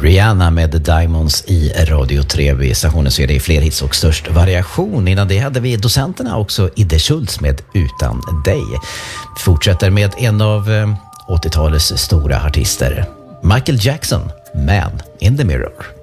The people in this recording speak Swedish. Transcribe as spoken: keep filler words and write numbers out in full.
Rihanna med The Diamonds i Radio tre. Vid stationen så är det fler hits och störst variation. Innan det hade vi docenterna också, Idde Schultz med Utan dig. Fortsätter med en av åttiotalets stora artister, Michael Jackson, Man in the Mirror.